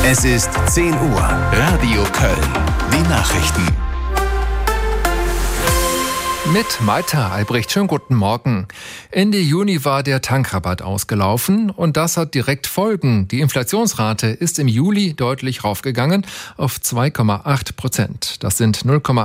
Es ist 10 Uhr. Radio Köln. Die Nachrichten. Mit Maita Albrecht, schönen guten Morgen. Ende Juni war der Tankrabatt ausgelaufen und das hat direkt Folgen. Die Inflationsrate ist im Juli deutlich raufgegangen auf 2,8%. Das sind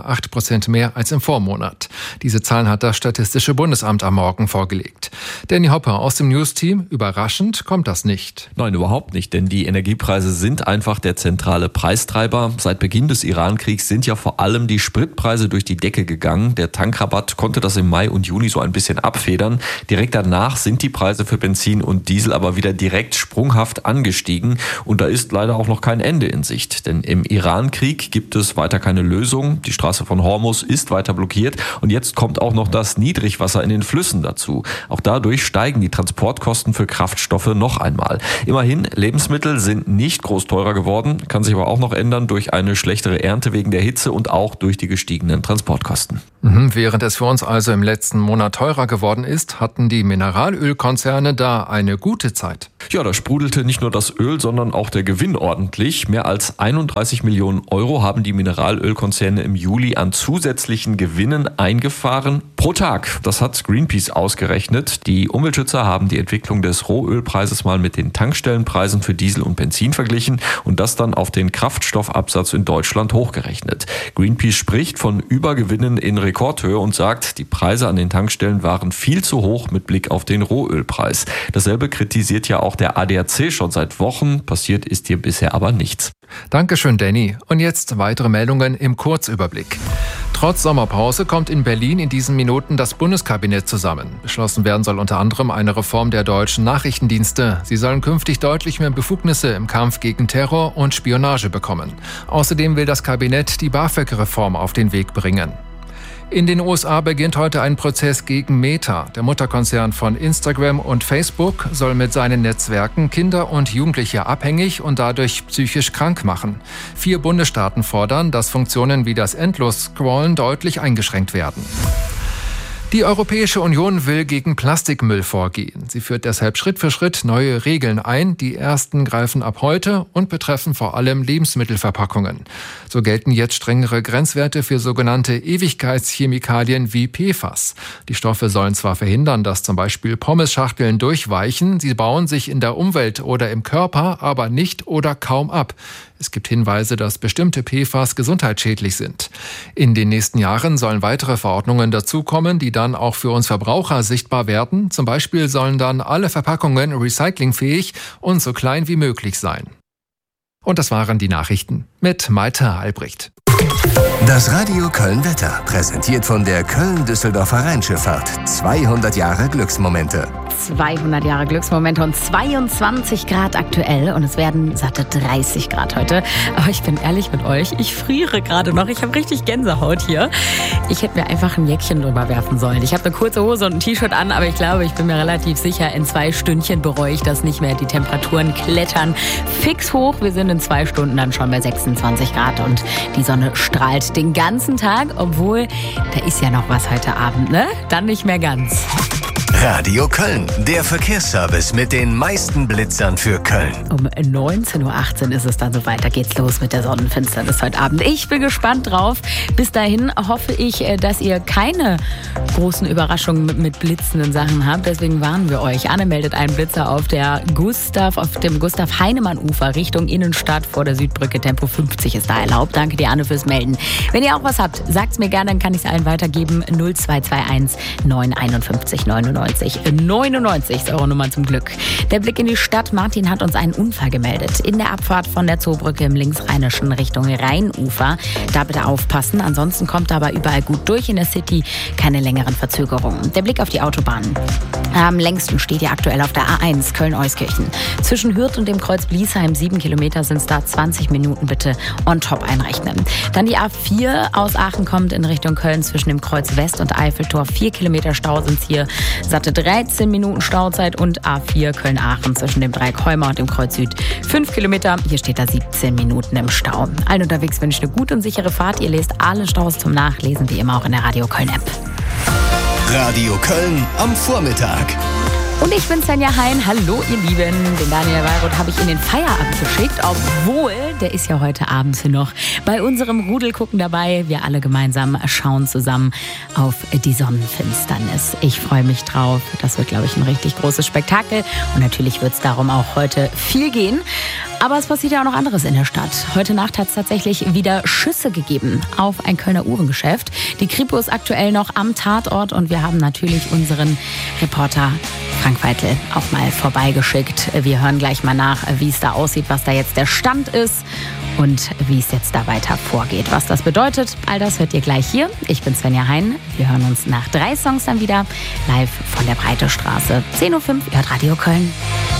0,8% mehr als im Vormonat. Diese Zahlen hat das Statistische Bundesamt am Morgen vorgelegt. Danny Hopper aus dem News-Team, überraschend kommt das nicht. Nein, überhaupt nicht, denn die Energiepreise sind einfach der zentrale Preistreiber. Seit Beginn des Iran-Kriegs sind ja vor allem die Spritpreise durch die Decke gegangen. Der Tankrabatt konnte das im Mai und Juni so ein bisschen abfedern. Direkt danach sind die Preise für Benzin und Diesel aber wieder direkt sprunghaft angestiegen. Und da ist leider auch noch kein Ende in Sicht. Denn im Iran-Krieg gibt es weiter keine Lösung. Die Straße von Hormuz ist weiter blockiert. Und jetzt kommt auch noch das Niedrigwasser in den Flüssen dazu. Auch dadurch steigen die Transportkosten für Kraftstoffe noch einmal. Immerhin, Lebensmittel sind nicht groß teurer geworden. Kann sich aber auch noch ändern durch eine schlechtere Ernte wegen der Hitze und auch durch die gestiegenen Transportkosten. Während es für uns also im letzten Monat teurer geworden ist, hatten die Mineralölkonzerne da eine gute Zeit. Ja, da sprudelte nicht nur das Öl, sondern auch der Gewinn ordentlich. Mehr als 31 Millionen Euro haben die Mineralölkonzerne im Juli an zusätzlichen Gewinnen eingefahren pro Tag. Das hat Greenpeace ausgerechnet. Die Umweltschützer haben die Entwicklung des Rohölpreises mal mit den Tankstellenpreisen für Diesel und Benzin verglichen und das dann auf den Kraftstoffabsatz in Deutschland hochgerechnet. Greenpeace spricht von Übergewinnen in Rekordhöhe und sagt, die Preise an den Tankstellen waren viel zu hoch mit Blick auf den Rohölpreis. Dasselbe kritisiert ja auch der ADAC schon seit Wochen. Passiert ist hier bisher aber nichts. Dankeschön, Danny. Und jetzt weitere Meldungen im Kurzüberblick. Trotz Sommerpause kommt in Berlin in diesen Minuten das Bundeskabinett zusammen. Beschlossen werden soll unter anderem eine Reform der deutschen Nachrichtendienste. Sie sollen künftig deutlich mehr Befugnisse im Kampf gegen Terror und Spionage bekommen. Außerdem will das Kabinett die BAföG-Reform auf den Weg bringen. In den USA beginnt heute ein Prozess gegen Meta. Der Mutterkonzern von Instagram und Facebook soll mit seinen Netzwerken Kinder und Jugendliche abhängig und dadurch psychisch krank machen. 4 Bundesstaaten fordern, dass Funktionen wie das Endlos-Scrollen deutlich eingeschränkt werden. Die Europäische Union will gegen Plastikmüll vorgehen. Sie führt deshalb Schritt für Schritt neue Regeln ein. Die ersten greifen ab heute und betreffen vor allem Lebensmittelverpackungen. So gelten jetzt strengere Grenzwerte für sogenannte Ewigkeitschemikalien wie PFAS. Die Stoffe sollen zwar verhindern, dass zum Beispiel Pommesschachteln durchweichen, sie bauen sich in der Umwelt oder im Körper aber nicht oder kaum ab. Es gibt Hinweise, dass bestimmte PFAS gesundheitsschädlich sind. In den nächsten Jahren sollen weitere Verordnungen dazukommen, die dann auch für uns Verbraucher sichtbar werden. Zum Beispiel sollen dann alle Verpackungen recyclingfähig und so klein wie möglich sein. Und das waren die Nachrichten mit Maita Albrecht. Das Radio Köln Wetter, präsentiert von der Köln-Düsseldorfer Rheinschifffahrt. 200 Jahre Glücksmomente. 200 Jahre Glücksmomente und 22 Grad aktuell und es werden satte 30 Grad heute. Aber ich bin ehrlich mit euch, ich friere gerade noch. Ich habe richtig Gänsehaut hier. Ich hätte mir einfach ein Jäckchen drüber werfen sollen. Ich habe eine kurze Hose und ein T-Shirt an, aber ich glaube, ich bin mir relativ sicher, in 2 Stündchen bereue ich das nicht mehr. Die Temperaturen klettern fix hoch. Wir sind in 2 Stunden dann schon bei 26 Grad und die Sonne strahlt den ganzen Tag, obwohl da ist ja noch was heute Abend, ne? Dann nicht mehr ganz. Radio Köln, der Verkehrsservice mit den meisten Blitzern für Köln. Um 19.18 Uhr ist es dann so weiter. Geht's los mit der Sonnenfinsternis heute Abend. Ich bin gespannt drauf. Bis dahin hoffe ich, dass ihr keine großen Überraschungen mit blitzenden Sachen habt. Deswegen warnen wir euch. Anne meldet einen Blitzer auf dem Gustav-Heinemann-Ufer Richtung Innenstadt vor der Südbrücke. Tempo 50 ist da erlaubt. Danke dir, Anne, fürs Melden. Wenn ihr auch was habt, sagt's mir gerne, dann kann ich es allen weitergeben. 0221 951 99 ist eure Nummer zum Glück. Der Blick in die Stadt. Martin hat uns einen Unfall gemeldet. In der Abfahrt von der Zoobrücke im Linksrheinischen Richtung Rheinufer. Da bitte aufpassen. Ansonsten kommt aber überall gut durch in der City. Keine längeren Verzögerungen. Der Blick auf die Autobahn. Am längsten steht ihr aktuell auf der A1 Köln-Euskirchen. Zwischen Hürth und dem Kreuz Bliesheim 7 Kilometer sind es da. 20 Minuten bitte on top einrechnen. Dann die A4 aus Aachen kommt in Richtung Köln zwischen dem Kreuz West und Eiffeltor. 4 Kilometer Stau sind es hier. Satte 13 Minuten Stauzeit und A4 Köln-Aachen zwischen dem Dreieck Heumer und dem Kreuz Süd 5 Kilometer. Hier steht da 17 Minuten im Stau. Allen unterwegs wünsche ich eine gute und sichere Fahrt. Ihr lest alle Staus zum Nachlesen wie immer auch in der Radio Köln App. Radio Köln am Vormittag. Und ich bin Svenja Hein. Hallo ihr Lieben. Den Daniel Weilroth habe ich in den Feierabend geschickt, obwohl der ist ja heute Abend noch bei unserem Rudel gucken dabei. Wir alle gemeinsam schauen zusammen auf die Sonnenfinsternis. Ich freue mich drauf. Das wird, glaube ich, ein richtig großes Spektakel. Und natürlich wird es darum auch heute viel gehen. Aber es passiert ja auch noch anderes in der Stadt. Heute Nacht hat es tatsächlich wieder Schüsse gegeben auf ein Kölner Uhrengeschäft. Die Kripo ist aktuell noch am Tatort und wir haben natürlich unseren Reporter Frank Weitel auch mal vorbeigeschickt. Wir hören gleich mal nach, wie es da aussieht, was da jetzt der Stand ist und wie es jetzt da weiter vorgeht. Was das bedeutet, all das hört ihr gleich hier. Ich bin Svenja Hein. Wir hören uns nach 3 Songs dann wieder live von der Breite Straße. 10.05 Uhr, hört Radio Köln.